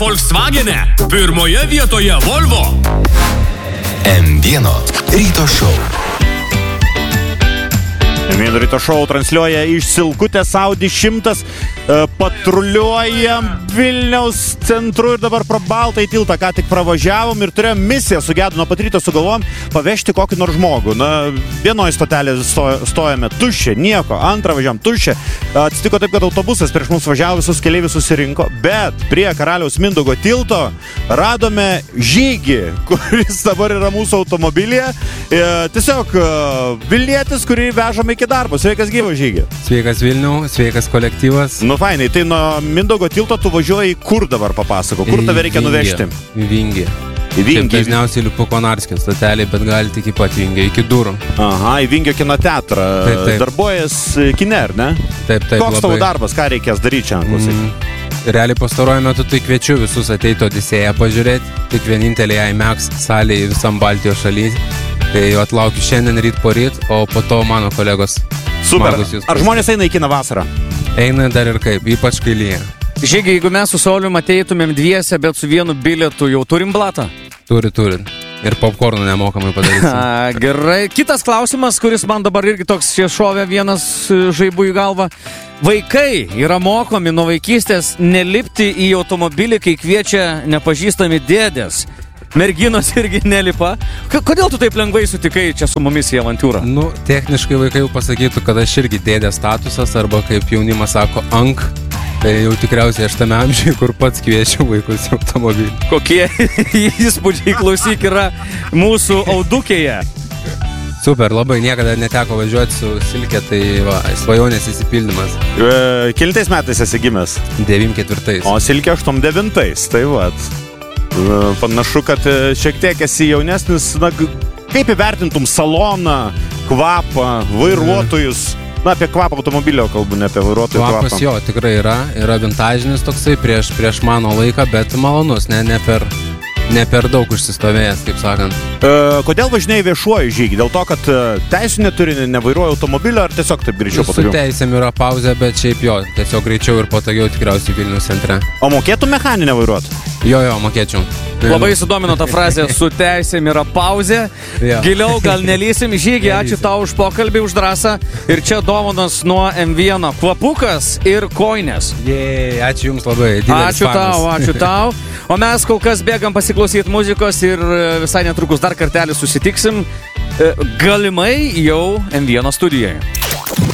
Volkswagen'e pirmoje vietoje Volvo. M1 ryto šou. M1 ryto šou transliuoja iš Silkutės Audi 100, patruliuojam Vilniaus centru ir dabar pro Baltąjį tiltą ką tik pravažiavom ir turėjom misiją sugedu nuo pat ryto sugalvojom pavežti kokį nors žmogų. Na, vienoje stotelėje stojame tuščia, nieko, antrą važiavom tuščia. Atsitiko taip, kad autobusas prieš mus važiavo, visus keleivius susirinko, bet prie Karaliaus Mindaugo tilto radome žygį, kuris dabar yra mūsų automobilyje. Tiesiog Vilnietis, kurį vežame iki darbo. Sveikas gyvo žygį. Sveikas Vilniau, sveikas kolektyvas. Nu fainai, tai nuo Mindaugo tilto tu važiuoji kur dabar papasako? Kur tave reikia nuvežti? Į Vingį. Į Vingį. Šiaip dažniausiai lipu Konarskio stotelį, bet gali tik į pat Vingį, iki durų. Aha, į Vingio kino teatrą. Taip. Darbuojas kine, ar ne? Taip. Koks tavo darbas, ką reikės daryti čia? Realiai pastaruoju metu tai kviečiu visus ateiti Odisėją pažiūrėti. Tik vienintelė IMAX salėje visam Baltijos šalyje. Tai jau atlaukiu šiandien ryt po ryt, o po to mano kolegos. Super. Ar žmonės eina į kiną vasarą? Eina dar ir kaip, ypač kai lyja. Žygiai, jeigu mes su Saulium ateitumėm dviese, bet su vienu bilietu, jau turim blatą? Turi. Ir popkornų nemokamai padarysim. Gerai. Kitas klausimas, kuris man dabar irgi toks šovė vienas žaibų į galvą. Vaikai yra mokomi nuo vaikystės nelipti į automobilį, kai kviečia nepažįstami dėdės. Merginos irgi nelipa. Kodėl tu taip lengvai sutikai čia su mumis į avantūrą? Nu, techniškai vaikai jau pasakytų, kad aš irgi dėdės statusas, arba kaip jaunimas sako, ank. Tai jau tikriausiai aš tame amžiuje, kur pats kviečiu vaikus į automobilį. Kokie įspūdžiai, klausyk, yra mūsų audukėje? Super, labai niekada neteko važiuoti su Silke, tai va, svajonės įsipildymas. Kelintais metais esi gimęs? 94. O Silke 89, tai vat. Panašu, kad šiek tiek esi jaunesnis. Na, kaip įvertintum saloną, kvapą, vairuotojus? Na, apie kvapą automobilio kalbu, ne apie vairuotojų kvapą. Kvapas jo, tikrai yra vintažinis toksai prieš mano laiką, bet malonus, ne per daug užsistovėjęs, kaip sakant. Kodėl važinėjai viešuoju žygį? Dėl to, kad teisų neturi, nevairuoja automobilio, ar tiesiog taip greičiau patogiau? Su teisėm yra pauzė, bet šiaip jo, tiesiog greičiau ir patogiau tikriausiai Vilniaus centre. O mokėtų mechaninę vairuoti? Jo, mokėčiau. Labai sudomino ta frazė, su teisėm yra pauzė. Giliau gal nelysim. Žygį, ačiū tau už pokalbį, už drąsą. Ir čia dovanos nuo M1. Kvapukas ir koinės. Ačiū jums labai. Ačiū tau. O mes kol kas bėgam pasiklausyti muzikos ir visai netrukus dar kartelį susitiksim. Galimai jau M1 studijoje.